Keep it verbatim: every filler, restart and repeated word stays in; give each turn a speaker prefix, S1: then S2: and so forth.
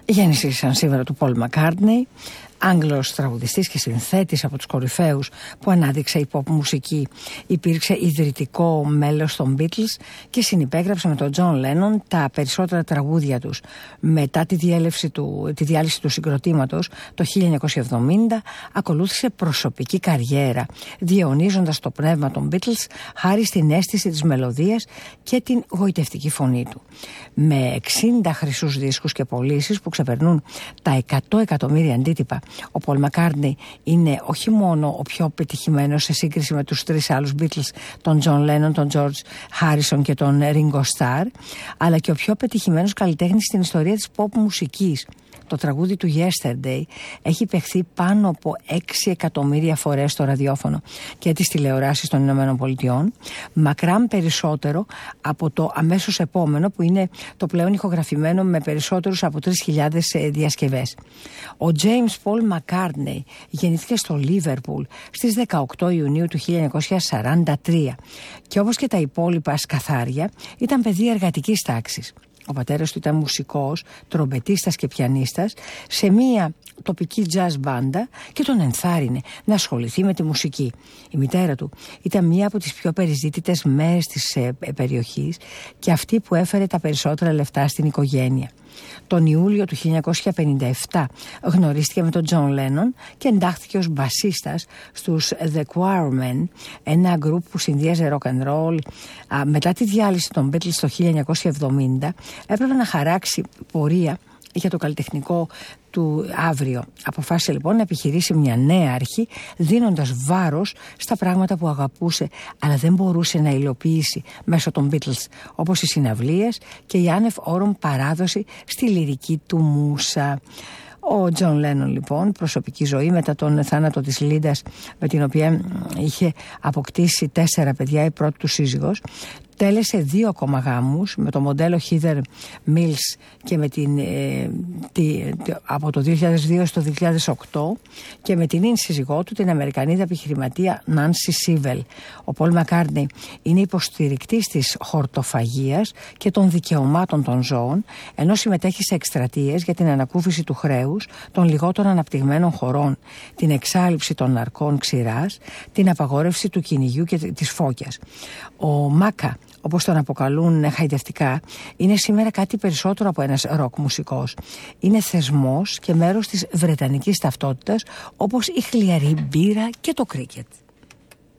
S1: Γέννησαν σήμερα του Πολ Μακκάρτνεϊ, Άγγλος τραγουδιστής και συνθέτης από τους κορυφαίους που ανάδειξε η pop μουσική. Υπήρξε ιδρυτικό μέλος των Beatles και συνυπέγραψε με τον John Lennon τα περισσότερα τραγούδια τους. Μετά τη, διέλευση του, τη διάλυση του συγκροτήματος το χίλια εννιακόσια εβδομήντα ακολούθησε προσωπική καριέρα, διαιωνίζοντας το πνεύμα των Beatles χάρη στην αίσθηση της μελωδίας και την γοητευτική φωνή του. Με εξήντα χρυσούς δίσκους και πωλήσεις που ξεπερνούν τα εκατό εκατομμύρια αντίτυπα, ο Πολ Μακκάρτνεϊ είναι όχι μόνο ο πιο πετυχημένος σε σύγκριση με τους τρεις άλλους Beatles, τον John Lennon, τον George Harrison και τον Ringo Starr, αλλά και ο πιο πετυχημένος καλλιτέχνης στην ιστορία της pop μουσικής. Το τραγούδι του Yesterday έχει παιχθεί πάνω από έξι εκατομμύρια φορές στο ραδιόφωνο και τις τηλεοράσεις των Ηνωμένων Πολιτειών, μακράν περισσότερο από το αμέσως επόμενο που είναι το πλέον ηχογραφημένο με περισσότερους από τρεις χιλιάδες διασκευές. Ο James Paul McCartney γεννήθηκε στο Λίβερπουλ στις δεκαοκτώ Ιουνίου του χίλια εννιακόσια σαράντα τρία και όπως και τα υπόλοιπα σκαθάρια ήταν παιδί εργατικής τάξης. Ο πατέρας του ήταν μουσικός, τρομπετίστας και πιανίστας σε μία τοπική jazz μπάντα και τον ενθάρρυνε να ασχοληθεί με τη μουσική. Η μητέρα του ήταν μία από τις πιο περιζήτητες μέρες της ε, περιοχής και αυτή που έφερε τα περισσότερα λεφτά στην οικογένεια. Τον Ιούλιο του χίλια εννιακόσια πενήντα επτά γνωρίστηκε με τον John Lennon και εντάχθηκε ως μπασίστας στους The Quarrymen, ένα γκρουπ που συνδύαζε rock and roll. Α, μετά τη διάλυση των Beatles το χίλια εννιακόσια εβδομήντα έπρεπε να χαράξει πορεία για το καλλιτεχνικό του αύριο. Αποφάσισε λοιπόν να επιχειρήσει μια νέα αρχή, δίνοντας βάρος στα πράγματα που αγαπούσε αλλά δεν μπορούσε να υλοποιήσει μέσω των Beatles, όπως οι συναυλίες και η άνευ όρων παράδοση στη λυρική του μούσα. Ο Τζον Λένον λοιπόν, προσωπική ζωή μετά τον θάνατο της Λίντας, με την οποία είχε αποκτήσει τέσσερα παιδιά, η πρώτη του σύζυγος, τέλεσε δύο ακόμα γάμους με το μοντέλο Heather Mills και με την, ε, τη, από το δύο χιλιάδες δύο στο δύο χιλιάδες οκτώ και με την ίν σύζυγό του, την Αμερικανίδα επιχειρηματία Νάνσι Σίβελ. Ο Πολ Μακκάρτνεϊ είναι υποστηρικτής της χορτοφαγίας και των δικαιωμάτων των ζώων, ενώ συμμετέχει σε εκστρατείες για την ανακούφιση του χρέους των λιγότερων αναπτυγμένων χωρών, την εξάλειψη των ναρκών ξηράς, την απαγόρευση του κυνηγιού και της φώκιας. Ο Μάκα, όπως τον αποκαλούν χαϊδευτικά, είναι σήμερα κάτι περισσότερο από ένας ροκ μουσικός. Είναι θεσμός και μέρος της βρετανικής ταυτότητας, όπως η χλιαρή μπύρα και το κρίκετ.